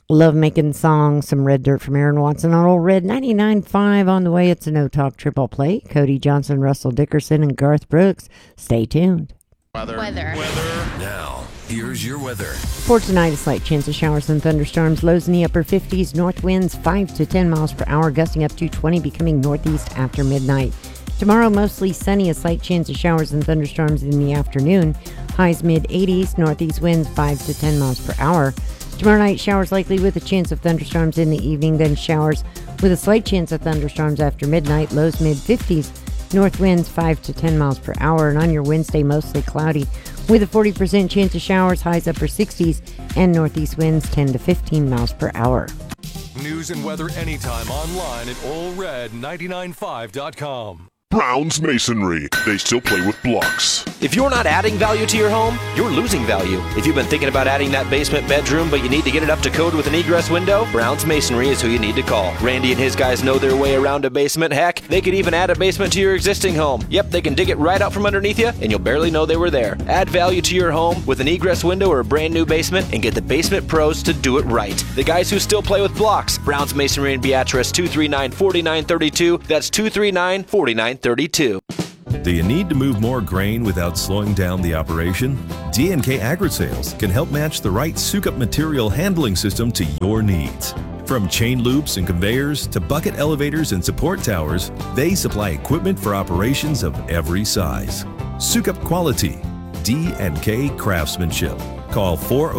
Love making songs. Some Red Dirt from Aaron Watson on Old Red 99.5 on the way. It's a No Talk Triple Play. Cody Johnson, Russell Dickerson, and Garth Brooks. Stay tuned. Weather. Now, here's your weather. For tonight, a slight chance of showers and thunderstorms. Lows in the upper 50s. North winds 5 to 10 miles per hour, gusting up to 20, becoming northeast after midnight. Tomorrow, mostly sunny. A slight chance of showers and thunderstorms in the afternoon. Highs mid-80s. Northeast winds 5 to 10 miles per hour. Tomorrow night, showers likely with a chance of thunderstorms in the evening, then showers with a slight chance of thunderstorms after midnight. Lows mid-50s. North winds 5 to 10 miles per hour. And on your Wednesday, mostly cloudy with a 40% chance of showers, highs upper 60s, and northeast winds 10 to 15 miles per hour. News and weather anytime online at allred995.com. Brown's Masonry. They still play with blocks. If you're not adding value to your home, you're losing value. If you've been thinking about adding that basement bedroom, but you need to get it up to code with an egress window, Brown's Masonry is who you need to call. Randy and his guys know their way around a basement. Heck, they could even add a basement to your existing home. Yep, they can dig it right out from underneath you, and you'll barely know they were there. Add value to your home with an egress window or a brand new basement, and get the basement pros to do it right. The guys who still play with blocks. Brown's Masonry in Beatrice, 239-4932. That's 239-4932. Do you need to move more grain without slowing down the operation? D&K Agri-Sales can help match the right Sukup material handling system to your needs. From chain loops and conveyors to bucket elevators and support towers, they supply equipment for operations of every size. Sukup quality, D&K craftsmanship. Call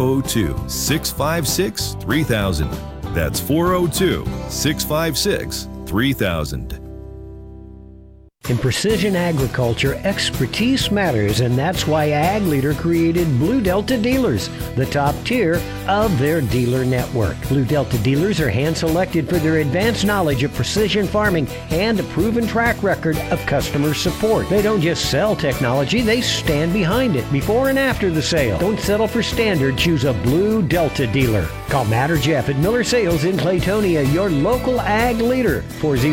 402-656-3000. That's 402-656-3000. In precision agriculture, expertise matters, and that's why Ag Leader created Blue Delta Dealers, the top tier of their dealer network. Blue Delta dealers are hand-selected for their advanced knowledge of precision farming and a proven track record of customer support. They don't just sell technology, they stand behind it before and after the sale. Don't settle for standard, choose a Blue Delta dealer. Call Matt or Jeff at Miller Sales in Claytonia, your local Ag Leader,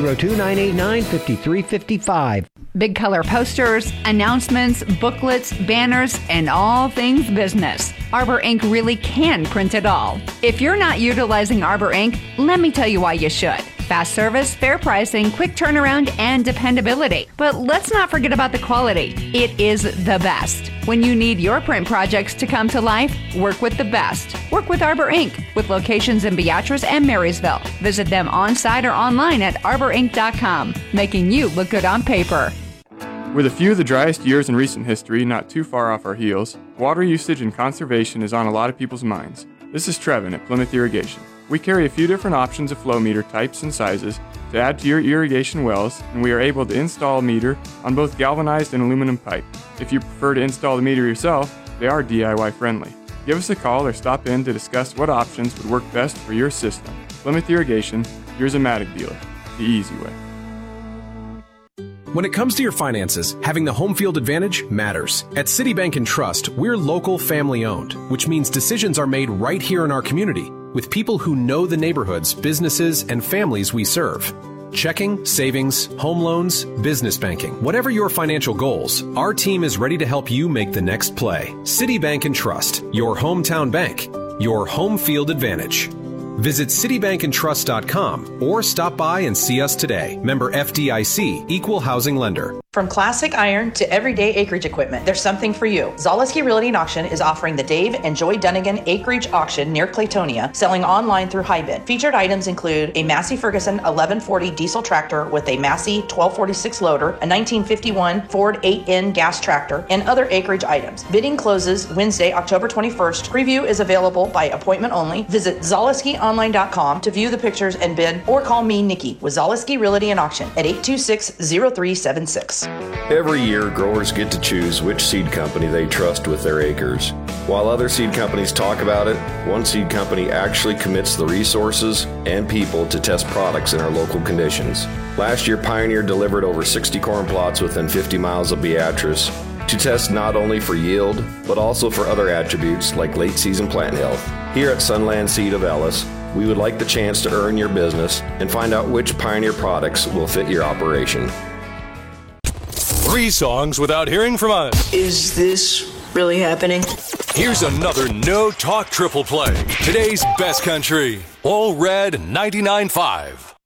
402-989-5355. Big color posters, announcements, booklets, banners, and all things business. Arbor Ink really can print it all. If you're not utilizing Arbor Ink, let me tell you why you should. Fast service, fair pricing, quick turnaround, and dependability. But let's not forget about the quality. It is the best. When you need your print projects to come to life, work with the best. Work with Arbor Ink, with locations in Beatrice and Marysville. Visit them on-site or online at arborink.com, making you look good on paper. With a few of the driest years in recent history not too far off our heels, water usage and conservation is on a lot of people's minds. This is Trevin at Plymouth Irrigation. We carry a few different options of flow meter types and sizes to add to your irrigation wells, and we are able to install a meter on both galvanized and aluminum pipe. If you prefer to install the meter yourself, they are DIY friendly. Give us a call or stop in to discuss what options would work best for your system. Plymouth Irrigation, your Zematic dealer, the easy way. When it comes to your finances, having the home field advantage matters. At Citibank and Trust, we're local family owned, which means decisions are made right here in our community with people who know the neighborhoods, businesses, and families we serve. Checking, savings, home loans, business banking. Whatever your financial goals, our team is ready to help you make the next play. Citibank and Trust, your hometown bank, your home field advantage. Visit citibankandtrust.com or stop by and see us today. Member FDIC, Equal Housing Lender. From classic iron to everyday acreage equipment, there's something for you. Zaleski Realty and Auction is offering the Dave and Joy Dunnigan Acreage Auction near Claytonia, selling online through HiBid. Featured items include a Massey Ferguson 1140 diesel tractor with a Massey 1246 loader, a 1951 Ford 8N gas tractor, and other acreage items. Bidding closes Wednesday, October 21st. Preview is available by appointment only. Visit ZaleskiOnline.com to view the pictures and bid, or call me, Nikki, with Zaleski Realty and Auction at 826-0376. Every year, growers get to choose which seed company they trust with their acres. While other seed companies talk about it, one seed company actually commits the resources and people to test products in our local conditions. Last year, Pioneer delivered over 60 corn plots within 50 miles of Beatrice to test not only for yield, but also for other attributes like late season plant health. Here at Sunland Seed of Ellis, we would like the chance to earn your business and find out which Pioneer products will fit your operation. 3 songs without hearing from us. Is this really happening? Here's another no talk triple play. Today's best country. All Red 99.5.